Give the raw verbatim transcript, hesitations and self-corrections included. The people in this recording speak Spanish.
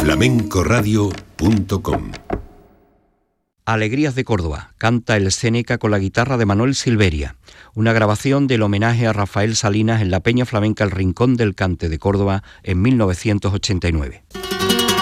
flamenco radio punto com. Alegrías de Córdoba, canta el Seneca con la guitarra de Manuel Silveria, una grabación del homenaje a Rafael Salinas en la Peña Flamenca El Rincón del Cante de Córdoba en mil novecientos ochenta y nueve.